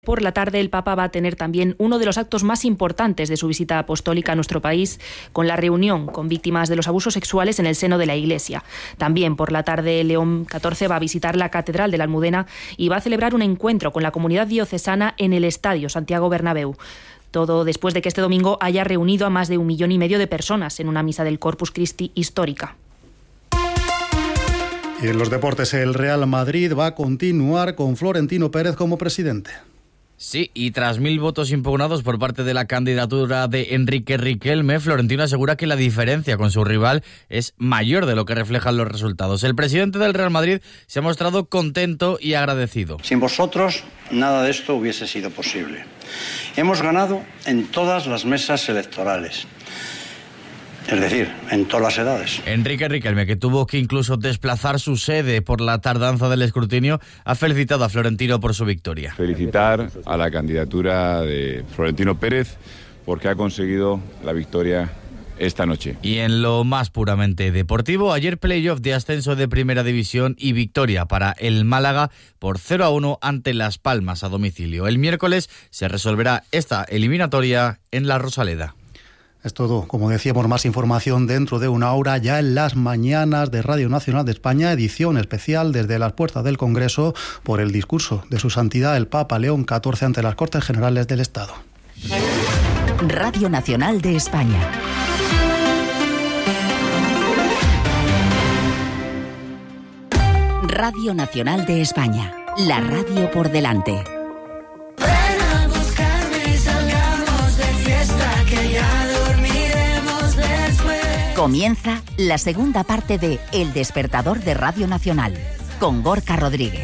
Por la tarde, el Papa va a tener también uno de los actos más importantes de su visita apostólica a nuestro país, con la reunión con víctimas de los abusos sexuales en el seno de la Iglesia. También por la tarde, León XIV va a visitar la Catedral de la Almudena y va a celebrar un encuentro con la comunidad diocesana en el Estadio Santiago Bernabéu. Todo después de que este domingo haya reunido a más de 1,5 millones de personas en una misa del Corpus Christi histórica. Y en los deportes, el Real Madrid va a continuar con Florentino Pérez como presidente. Sí, y tras 1.000 votos impugnados por parte de la candidatura de Enrique Riquelme, Florentino asegura que la diferencia con su rival es mayor de lo que reflejan los resultados. El presidente del Real Madrid se ha mostrado contento y agradecido. Sin vosotros, nada de esto hubiese sido posible. Hemos ganado en todas las mesas electorales. Es decir, en todas las edades. Enrique Riquelme, que tuvo que incluso desplazar su sede por la tardanza del escrutinio, ha felicitado a Florentino por su victoria. Felicitar a la candidatura de Florentino Pérez porque ha conseguido la victoria esta noche. Y en lo más puramente deportivo, ayer playoff de ascenso de Primera División y victoria para el Málaga por 0-1 ante Las Palmas a domicilio. El miércoles se resolverá esta eliminatoria en La Rosaleda. Es todo. Como decíamos, más información dentro de una hora, ya en las mañanas de Radio Nacional de España, edición especial desde las puertas del Congreso por el discurso de su santidad el Papa León XIV ante las Cortes Generales del Estado. Radio Nacional de España. Radio Nacional de España. La radio por delante. Comienza la segunda parte de El Despertador de Radio Nacional, con Gorka Rodríguez.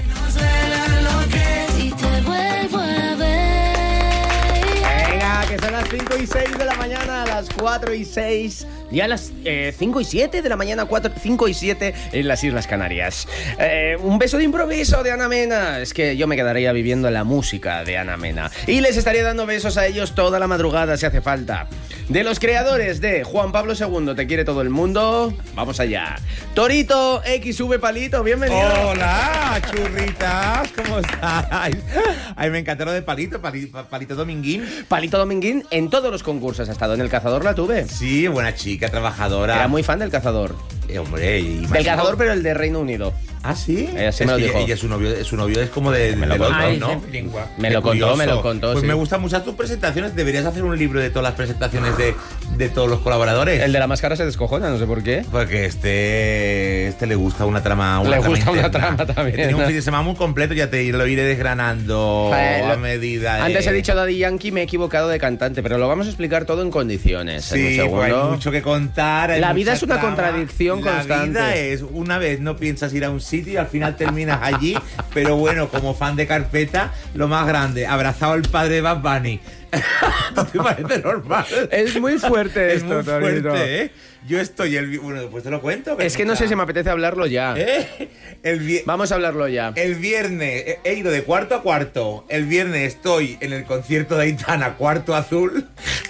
Venga, que son las 5:06 de la mañana, a las 4:06, y a las 5:07 de la mañana, 5:07 en las Islas Canarias. Un beso de improviso de Ana Mena. Es que yo me quedaría viviendo la música de Ana Mena. Y les estaría dando besos a ellos toda la madrugada si hace falta. De los creadores de Juan Pablo II, Te quiere todo el mundo, vamos allá. Torito XV Palito, bienvenido. Hola, churritas, ¿cómo estáis? Ay, me encantó lo de Palito Dominguín. Palito Dominguín en todos los concursos ha estado. En El Cazador la tuve. Sí, buena chica, trabajadora. Era muy fan del Cazador. Hombre, y del Cazador, pero el de Reino Unido. ¿Ah, sí? Ella sí me lo dijo. Ella, su novio es como de Londres, ¿no? Me lo contó, Pues sí. me gustan mucho tus presentaciones. Deberías hacer un libro de todas las presentaciones de todos los colaboradores. El de la máscara se descojona, no sé por qué. Porque este le gusta una trama. Le gusta una trama también. Tiene un fin de semana muy completo, ya te lo iré desgranando a medida de... Antes he dicho Daddy Yankee, me he equivocado de cantante, pero lo vamos a explicar todo en condiciones. Sí, en un segundo. Pues hay mucho que contar. La vida es una contradicción constante. La vida es, una vez no piensas ir a un sitio y al final terminas allí, pero bueno, como fan de carpeta, lo más grande, abrazado al padre de Bad Bunny. ¿No te parece normal? Es muy fuerte es esto, muy fuerte, Torito. ¿eh? Yo estoy bueno, pues te lo cuento. Es que no sé si me apetece hablarlo ya. Vamos a hablarlo ya. El viernes he ido de cuarto a cuarto. El viernes estoy en el concierto de Aitana, Cuarto Azul.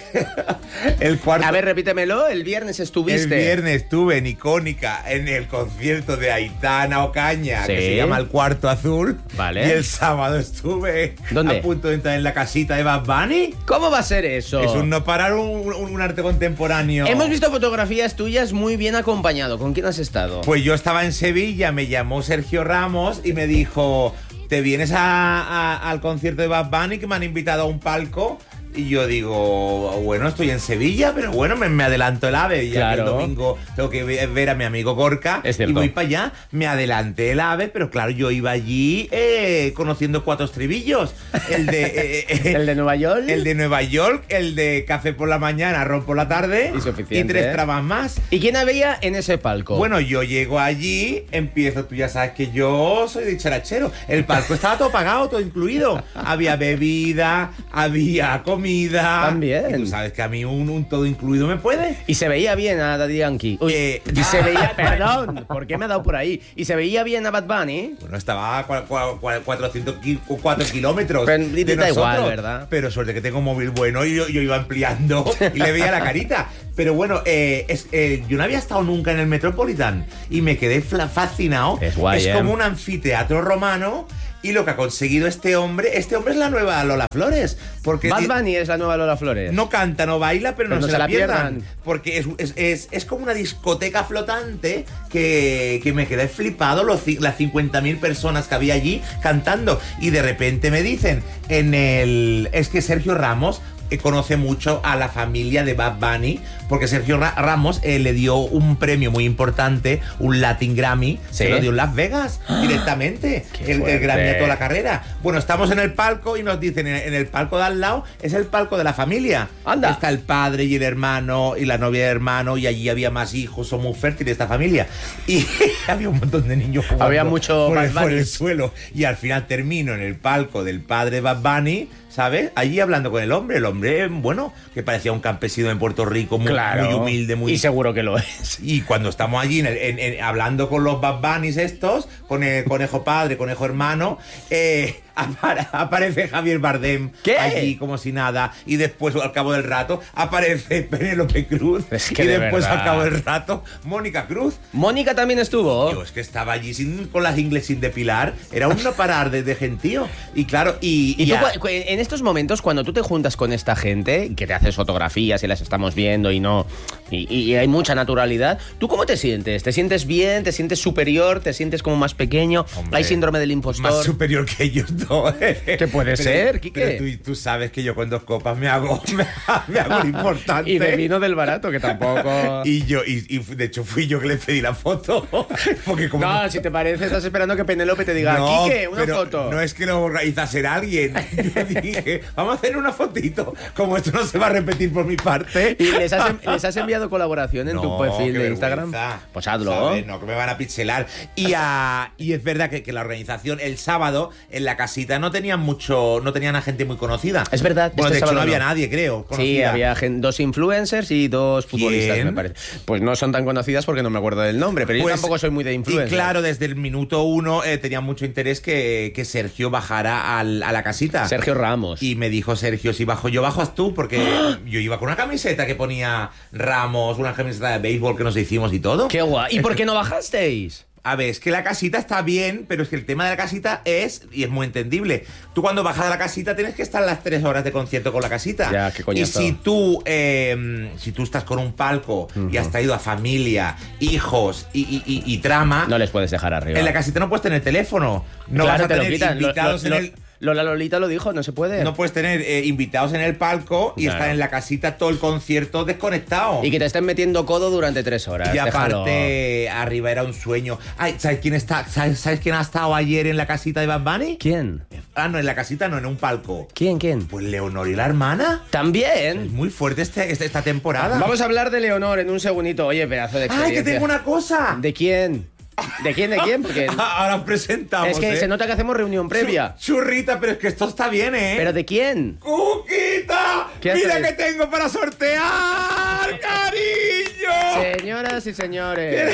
A ver, repítemelo. El viernes estuviste. El viernes estuve en Icónica en el concierto de Aitana Ocaña, ¿sí? Que se llama El Cuarto Azul. Vale. Y el sábado estuve ¿dónde? A punto de entrar en la casita de Bad Bunny. ¿Cómo va a ser eso? Es un no parar, un arte contemporáneo. Hemos visto fotografías tuyas muy bien acompañado. ¿Con quién has estado? Pues yo estaba en Sevilla, me llamó Sergio Ramos y me dijo: ¿te vienes al concierto de Bad Bunny, que me han invitado a un palco? Y yo digo, bueno, estoy en Sevilla, pero bueno, me adelanto el AVE. Ya claro. Que el domingo tengo que ver a mi amigo Gorka. Es cierto. Y voy para allá, me adelanté el AVE, pero claro, yo iba allí conociendo 4 estribillos. El de... ¿El de Nueva York? El de Nueva York, el de Café por la mañana, Ron por la tarde. Y suficiente. Y 3 trabas más. ¿Y quién había en ese palco? Bueno, yo llego allí, empiezo, tú ya sabes que yo soy dicharachero. El palco estaba todo pagado, todo incluido. Había bebida, había comida. También. Y tú sabes que a mí un todo incluido me puede. Y se veía bien a Daddy Yankee. Y se veía... Perdón, ¿por qué me ha dado por ahí? Y se veía bien a Bad Bunny. Bueno, estaba a 404 kilómetros pero, de da nosotros. igual, ¿verdad? Pero suerte que tengo un móvil bueno y yo iba ampliando y le veía la carita. Pero bueno, yo no había estado nunca en el Metropolitan y me quedé fascinado. Es guay, es como un anfiteatro romano Y lo que ha conseguido este hombre es la nueva Lola Flores. Porque Bad Bunny es la nueva Lola Flores. No canta, no baila, pero no se la pierdan. pierdan. Porque es como una discoteca flotante que me quedé flipado las 50.000 personas que había allí cantando. Y de repente me dicen, es que Sergio Ramos conoce mucho a la familia de Bad Bunny, porque Sergio Ramos le dio un premio muy importante, un Latin Grammy, se lo dio en Las Vegas directamente, el Grammy a toda la carrera. Bueno, estamos en el palco y nos dicen, en el palco de al lado es el palco de la familia. Anda. Está el padre y el hermano y la novia del hermano, y allí había más hijos, son muy fértiles esta familia. Y había un montón de niños jugando había mucho por el suelo. Y al final termino en el palco del padre de Bad Bunny, ¿sabes? Allí hablando con el hombre, bueno, que parecía un campesino en Puerto Rico, muy humilde, muy... Y seguro que lo es. Y cuando estamos allí hablando con los Bad Bunnies estos, con el conejo padre, conejo hermano, aparece Javier Bardem allí como si nada, y después al cabo del rato aparece Penélope Cruz, y después al cabo del rato Mónica Cruz. Mónica también estuvo. Yo, es que estaba allí con las ingles sin depilar, era un no parar de gentío. Y claro, y tú, en estos momentos, cuando tú te juntas con esta gente, que te haces fotografías y las estamos viendo y hay mucha naturalidad, ¿tú cómo te sientes? ¿Te sientes bien? ¿Te sientes superior? ¿Te sientes como más pequeño? Hombre, ¿hay síndrome del impostor? Más superior que ellos dos. ¿Qué puede ser, Quique? Pero tú sabes que yo con 2 copas me hago lo importante. Y de vino del barato, que tampoco... y de hecho fui yo que le pedí la foto. Porque como no, si te parece, estás esperando que Penélope te diga, no, Quique, una foto. No es que lo organizase alguien. Yo dije, vamos a hacer una fotito. Como esto no se va a repetir por mi parte. ¿Y les has enviado colaboración en tu perfil de Instagram? Pues hazlo. ¿Sabes? No, que me van a pixelar. Y es verdad que la organización el sábado en la casita no tenían a gente muy conocida. Es verdad. Bueno, de hecho no había nadie, creo, conocida. Sí, había 2 influencers y 2 futbolistas, me parece. Pues no son tan conocidas porque no me acuerdo del nombre, pero yo tampoco soy muy de influencers. Y claro, desde el minuto 1 tenía mucho interés que Sergio bajara a la casita. Sergio Ramos. Y me dijo Sergio, si bajo yo, bajas tú, porque yo iba con una camiseta que ponía Ramos, una camiseta de béisbol que nos hicimos y todo. ¡Qué guay! ¿Y por qué no bajasteis? A ver, es que la casita está bien, pero es que el tema de la casita es muy entendible. Tú cuando bajas de la casita tienes que estar las 3 horas de concierto con la casita. Ya, qué coñazo. Y si tú estás con un palco y has traído a familia, hijos y trama... No les puedes dejar arriba. En la casita no puedes tener teléfono. No claro, vas a tener invitados en el... Lola Lolita lo dijo, no se puede. No puedes tener invitados en el palco y estar en la casita todo el concierto desconectado. Y que te estén metiendo codo durante 3 horas. Y aparte, arriba era un sueño. Ay, ¿sabes quién ha estado ayer en la casita de Bad Bunny? ¿Quién? No, en la casita no, en un palco. ¿Quién? Pues Leonor y la hermana. ¿También? Es muy fuerte esta temporada. Vamos a hablar de Leonor en un segundito. Oye, pedazo de experiencia. ¡Ay, que tengo una cosa! ¿De quién? ¿De quién? Porque ahora presentamos. Es que se nota que hacemos reunión previa. Churrita, pero es que esto está bien, ¿eh? ¿Pero de quién? ¡Cuquita! ¡Mira que tengo para sortear, cariño! Señoras y señores,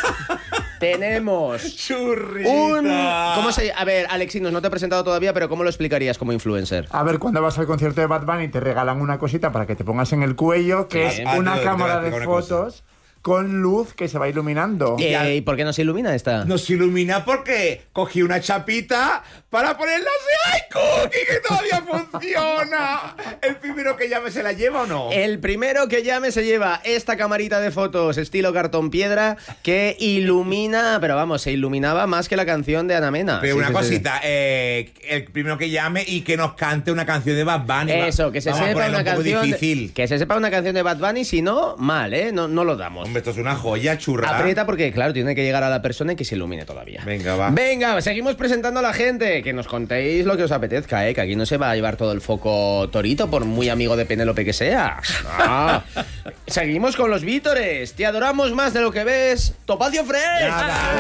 tenemos Churrita. ¿Cómo se? A ver, Alexinos, no te he presentado todavía, pero ¿cómo lo explicarías como influencer? A ver, cuando vas al concierto de Bad Bunny te regalan una cosita para que te pongas en el cuello, que es una cámara de fotos con luz que se va iluminando. ¿Y por qué no se ilumina esta? Nos ilumina porque cogí una chapita para ponerla así. ¡Ay, Cookie, que todavía funciona! ¿El primero que llame se la lleva o no? El primero que llame se lleva esta camarita de fotos estilo cartón piedra que ilumina, pero vamos, se iluminaba más que la canción de Ana Mena. Pero una cosita, el primero que llame y que nos cante una canción de Bad Bunny. Eso, que se sepa una canción. Difícil. Que se sepa una canción de Bad Bunny, si no, mal, ¿eh? No lo damos. Hombre, esto es una joya, churra. Aprieta porque, claro, tiene que llegar a la persona y que se ilumine todavía. Venga, va. Venga, seguimos presentando a la gente. Que nos contéis lo que os apetezca, ¿eh? Que aquí no se va a llevar todo el foco Torito, por muy amigo de Penélope que sea. No. Seguimos con los Vítores. Te adoramos más de lo que ves. ¡Topacio Fresh!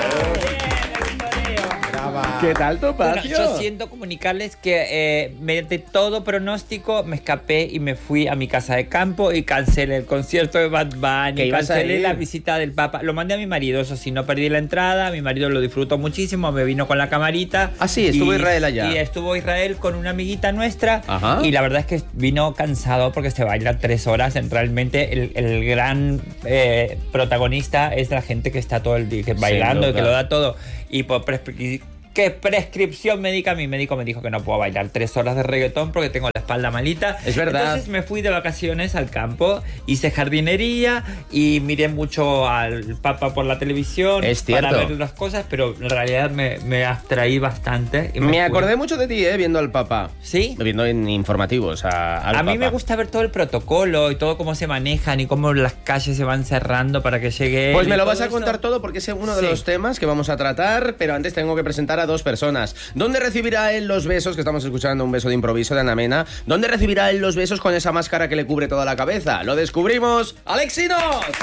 ¿Qué tal, Topacio? Bueno, yo siento comunicarles que mediante todo pronóstico me escapé y me fui a mi casa de campo y cancelé el concierto de Bad Bunny, cancelé la visita del Papa. Lo mandé a mi marido, eso sí, no perdí la entrada. Mi marido lo disfrutó muchísimo, me vino con la camarita. Ah, sí, estuvo Israel allá. Y estuvo Israel con una amiguita nuestra. Ajá. Y la verdad es que vino cansado porque se baila 3 horas. Realmente el gran protagonista es la gente que está todo el día bailando y que lo da todo. Y por ¿Qué prescripción médica? Mi médico me dijo que no puedo bailar 3 horas de reggaetón porque tengo la espalda malita. Es verdad. Entonces me fui de vacaciones al campo, hice jardinería y miré mucho al Papa por la televisión. Es cierto. Para ver las cosas, pero en realidad me abstraí bastante. Y me acordé mucho de ti, viendo al Papa. ¿Sí? Viendo en informativos al A mí Papa. me gusta ver todo el protocolo y todo cómo se manejan y cómo las calles se van cerrando para que llegue. Pues me lo vas a contar todo porque es uno de los temas que vamos a tratar, pero antes tengo que presentar a 2 personas. ¿Dónde recibirá él los besos? Que estamos escuchando un beso de improviso de Ana Mena. ¿Dónde recibirá él los besos con esa máscara que le cubre toda la cabeza? Lo descubrimos. ¡Alexinos!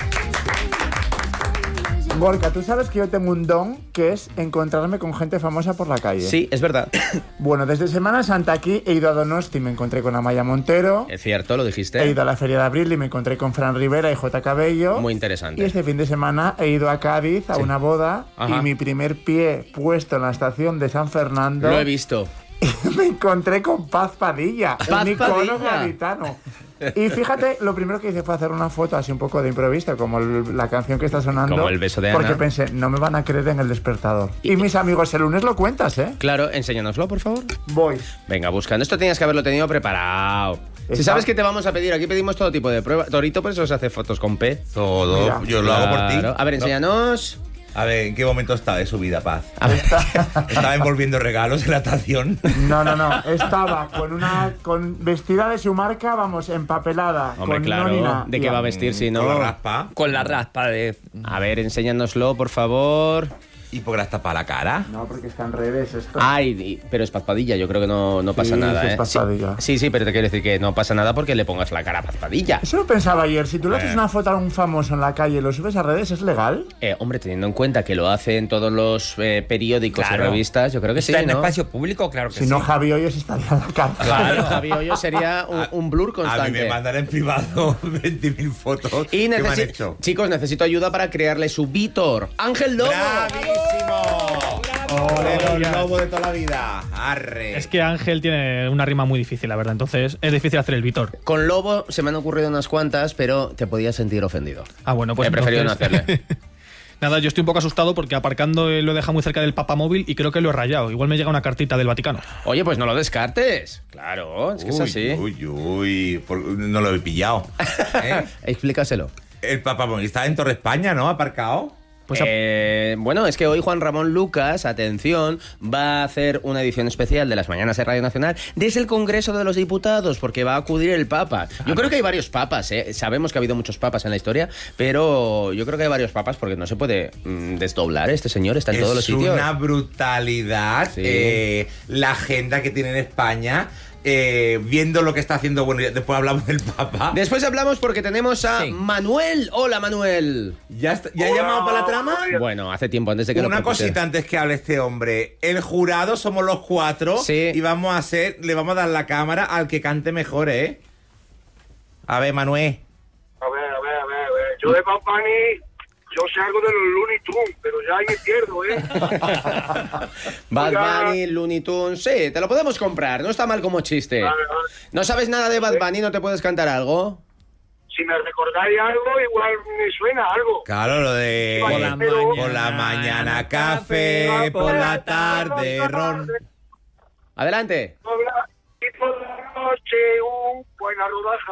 Gorka, tú sabes que yo tengo un don que es encontrarme con gente famosa por la calle. Sí, es verdad. Bueno, desde Semana Santa aquí he ido a Donosti y me encontré con Amaya Montero. Es cierto, lo dijiste. He ido a la Feria de Abril y me encontré con Fran Rivera y J. Cabello. Muy interesante. Y este fin de semana he ido a Cádiz a una boda. Ajá. Y mi primer pie puesto en la estación de San Fernando. Lo he visto. Me encontré con Paz Padilla, Paz un icono Padilla. gaditano. Y fíjate, lo primero que hice fue hacer una foto así un poco de improviso, como la canción que está sonando. Como el beso de Porque Ana. pensé, no me van a creer en el despertador. Y mis amigos, el lunes lo cuentas, ¿eh? Claro, enséñanoslo, por favor. Voy. Venga, buscando. Esto tenías que haberlo tenido preparado. Si sabes que te vamos a pedir, aquí pedimos todo tipo de pruebas. Torito, por eso se hace fotos con P. Todo. Mira. Yo lo hago por ti. Claro. A ver, enséñanos. A ver, ¿en qué momento está de su vida, Paz? ¿Estaba envolviendo regalos en la estación? No. Estaba con vestida de su marca, vamos, empapelada. Hombre, con claro. Nonina. ¿De qué va a vestir si no? ¿Con la raspa? Con la raspa de... A ver, enséñanoslo, por favor. ¿Y por qué las tapa la cara? No, porque está en revés esto. Ay, pero es Paz Padilla, yo creo que no pasa Sí, nada, sí, ¿eh? es Paz Padilla. Sí, pero te quiero decir que no pasa nada porque le pongas la cara a Paz Padilla. Eso lo pensaba ayer. Si tú le haces una foto a un famoso en la calle y lo subes a redes, ¿es legal? Hombre, teniendo en cuenta que lo hace en todos los periódicos Claro. y revistas, yo creo que sí, ¿Está en ¿no? espacio público? Claro que Si sí. no, Javi Hoyos estaría en la cárcel. Claro, Javi Hoyo sería un blur constante. A mí me mandan en privado 20.000 fotos Y que me han hecho. chicos, necesito ayuda para crearle su Vítor. ¡Ángel Lobo! ¡Bravísimo! ¡Ole, los lobos de toda la vida! ¡Arre! Es que Ángel tiene una rima muy difícil, la verdad. Entonces es difícil hacer el Vítor. Con Lobo se me han ocurrido unas cuantas, pero te podías sentir ofendido. Ah, bueno, pues He preferido no entonces- hacerle. Nada, yo estoy un poco asustado porque aparcando lo deja muy cerca del papamóvil y creo que lo he rayado. Igual me llega una cartita del Vaticano. Oye, pues no lo descartes. Claro, es que es así. Uy, no lo he pillado. ¿Eh? Explícaselo. El Papa está en Torre España, ¿no? Aparcado. Pues bueno, es que hoy Juan Ramón Lucas, atención, va a hacer una edición especial de las Mañanas de Radio Nacional desde el Congreso de los Diputados, porque va a acudir el Papa. Yo creo que hay varios papas, ¿eh? Sabemos que ha habido muchos papas en la historia, pero yo creo que hay varios papas porque no se puede desdoblar. Este señor está en todos los sitios. Es una brutalidad Sí. la agenda que tiene en España. Viendo lo que está haciendo, bueno, después hablamos del Papa. Después hablamos porque tenemos a Manuel. Hola, Manuel. ¿Ya ha llamado para la trama? Bueno, hace tiempo, antes de que Una lo propusiera. cosita antes que hable este hombre. El jurado somos los 4 y le vamos a dar la cámara al que cante mejor, ¿eh? A ver, Manuel. A ver. Yo de Bad Bunny, yo sé algo de los Looney Tunes, pero ya ahí me pierdo, ¿eh? Bad Bunny, Looney Tunes, sí, te lo podemos comprar, no está mal como chiste. Vale. ¿No sabes nada de Bad Bunny? ¿No te puedes cantar algo? Si me recordáis algo, igual me suena algo. Claro, lo de por la mañana café, por la tarde ron. Adelante. Y por la noche un buena rodaja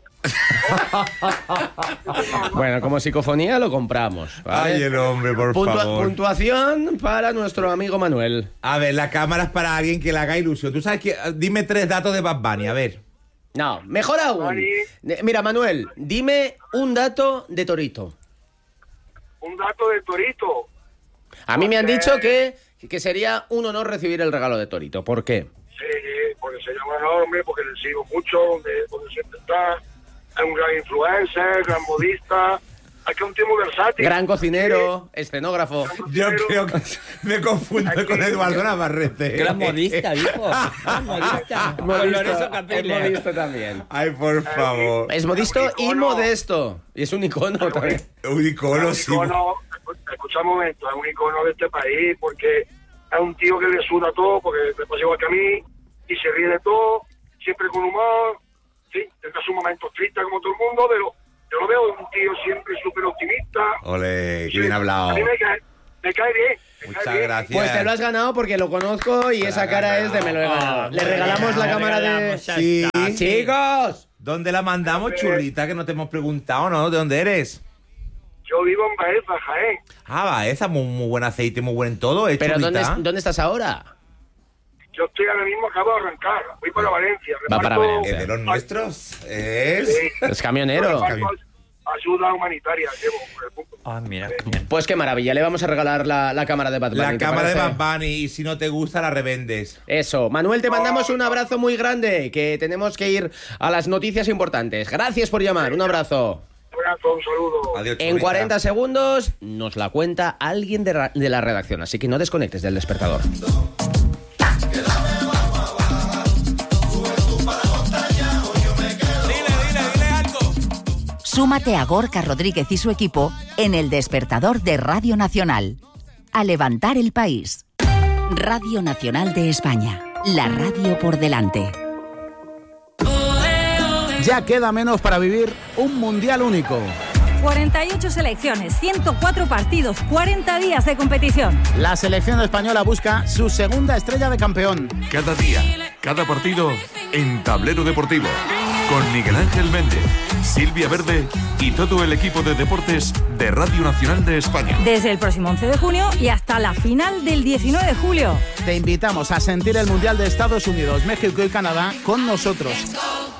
de jamón. Bueno, como psicofonía lo compramos, ¿vale? Ay, el hombre, por favor. Puntuación para nuestro amigo Manuel. A ver, la cámara es para alguien que le haga ilusión. Tú sabes que... Dime 3 datos de Bad Bunny, a ver. No, mejor aún. Mira, Manuel, dime un dato de Torito. Un dato de Torito. A mí me han dicho que sería un honor recibir el regalo de Torito. ¿Por qué? Sí, porque se llama enorme, porque le sigo mucho, donde siempre está. Es un gran influencer, gran modista. Aquí es un tío muy versátil. Gran cocinero, escenógrafo. Yo creo que me confundo con Eduardo Navarrete. Gran modista, dijo. Gran modista. Con Lorenzo Capelle. Es modisto también. Ay, por favor. Es modisto y modesto. Y es un icono también. Un icono, sí. Escucha un momento, es un icono de este país, porque es un tío que le suda todo, porque le pasa igual que a mí, y se ríe de todo, siempre con humor. Sí, tendrá sus momentos tristes como todo el mundo, pero yo lo veo un tío siempre súper optimista. Ole, qué Sí, bien hablado. A mí Me cae bien. Muchas gracias. Pues te lo has ganado porque lo conozco y esa cara es de me lo he ganado. Le regalamos la cámara de... Sí, chicos. ¿Dónde la mandamos, churrita? Que no te hemos preguntado, ¿no? ¿De dónde eres? Yo vivo en Baeza, Jaén. Ah, Baeza, muy buen aceite, muy buen en todo, ¿eh, Pero churrita? ¿dónde estás ahora? Yo estoy ahora mismo, acabo de arrancar. Voy para Valencia. Va para Valencia. ¿Es de los nuestros? Es camionero. Ayuda humanitaria llevo por el punto. Ah, mira, qué bien. Pues qué maravilla, le vamos a regalar la cámara de Bad Bunny. La ¿te cámara de parece? Bad Bunny, y si no te gusta la revendes. Eso, Manuel, te mandamos un abrazo muy grande, que tenemos que ir a las noticias importantes. Gracias por llamar, un abrazo. Un saludo. Adiós, En churrita. 40 segundos nos la cuenta alguien de la redacción, así que no desconectes del despertador. Súmate a Gorka Rodríguez y su equipo en el despertador de Radio Nacional. A levantar el país. Radio Nacional de España. La radio por delante. Ya queda menos para vivir un mundial único. 48 selecciones, 104 partidos, 40 días de competición. La selección española busca su segunda estrella de campeón. Cada día, cada partido en Tablero Deportivo. Con Miguel Ángel Méndez, Silvia Verde y todo el equipo de deportes de Radio Nacional de España. Desde el próximo 11 de junio y hasta la final del 19 de julio. Te invitamos a sentir el Mundial de Estados Unidos, México y Canadá con nosotros.